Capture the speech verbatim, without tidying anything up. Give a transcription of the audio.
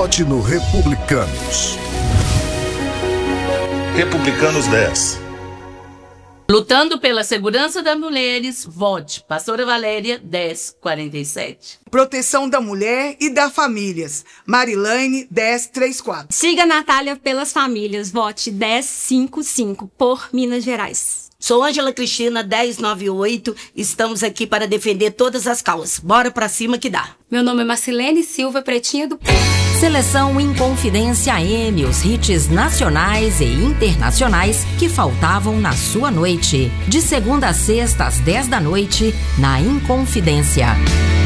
Vote no Republicanos. Republicanos dez. Lutando pela segurança das mulheres, vote Pastora Valéria dez quarenta e sete. Proteção da mulher e das famílias, Marilane dez trinta e quatro. Siga Natália pelas famílias, vote dez cinquenta e cinco por Minas Gerais. Sou Ângela Cristina, dez noventa e oito. Estamos aqui para defender todas as causas. Bora pra cima que dá. Meu nome é Marcilene Silva, Pretinha do Povo. Seleção Inconfidência M, os hits nacionais e internacionais que faltavam na sua noite. De segunda a sexta às dez da noite, na Inconfidência.